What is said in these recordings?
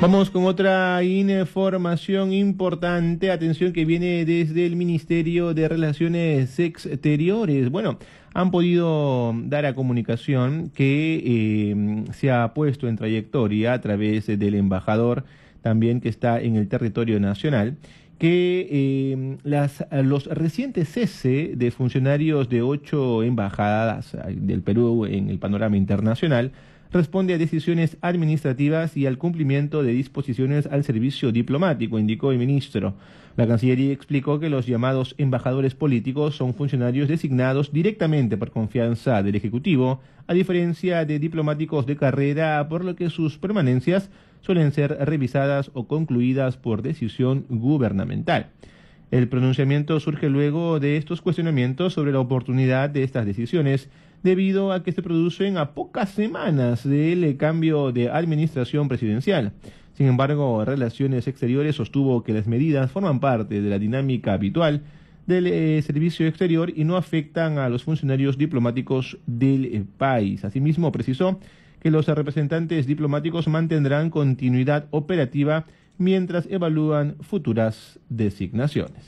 Vamos con otra información importante, atención, que viene desde el Ministerio de Relaciones Exteriores. Bueno, han podido dar a comunicación que se ha puesto en trayectoria a través del embajador también que está en el territorio nacional, que los recientes cese de funcionarios de 8 embajadas del Perú en el panorama internacional responde a decisiones administrativas y al cumplimiento de disposiciones al servicio diplomático, indicó el ministro. La Cancillería explicó que los llamados embajadores políticos son funcionarios designados directamente por confianza del Ejecutivo, a diferencia de diplomáticos de carrera, por lo que sus permanencias suelen ser revisadas o concluidas por decisión gubernamental. El pronunciamiento surge luego de estos cuestionamientos sobre la oportunidad de estas decisiones, debido a que se producen a pocas semanas del cambio de administración presidencial. Sin embargo, Relaciones Exteriores sostuvo que las medidas forman parte de la dinámica habitual del servicio exterior y no afectan a los funcionarios diplomáticos del país. Asimismo, precisó que los representantes diplomáticos mantendrán continuidad operativa mientras evalúan futuras designaciones.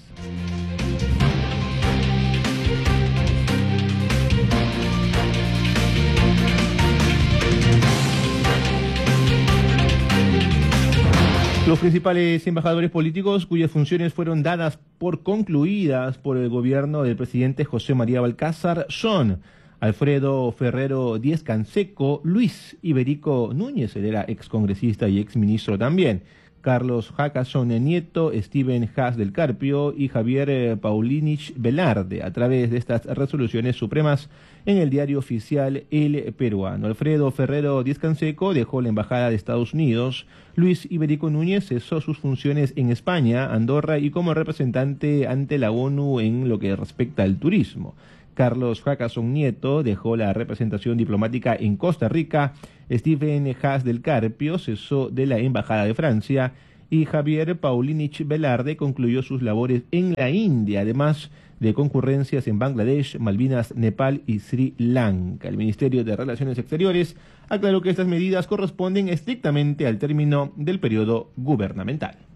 Los principales embajadores políticos cuyas funciones fueron dadas por concluidas por el gobierno del presidente José María Balcázar son Alfredo Ferrero Díez Canseco, Luis Iberico Núñez, él era excongresista y exministro también, Carlos Jacasson Nieto, Steven Haas del Carpio y Javier Paulinich Velarde, a través de estas resoluciones supremas en el diario oficial El Peruano. Alfredo Ferrero Díez Canseco dejó la embajada de Estados Unidos. Luis Iberico Núñez cesó sus funciones en España, Andorra y como representante ante la ONU en lo que respecta al turismo. Carlos Jacasson Nieto dejó la representación diplomática en Costa Rica, Stephen Haas del Carpio cesó de la Embajada de Francia y Javier Paulinich Velarde concluyó sus labores en la India, además de concurrencias en Bangladesh, Malvinas, Nepal y Sri Lanka. El Ministerio de Relaciones Exteriores aclaró que estas medidas corresponden estrictamente al término del periodo gubernamental.